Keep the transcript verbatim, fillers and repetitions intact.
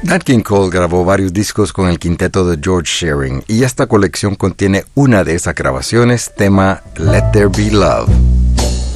Nat King Cole grabó varios discos con el quinteto de George Shearing y esta colección contiene una de esas grabaciones, tema Let There Be Love.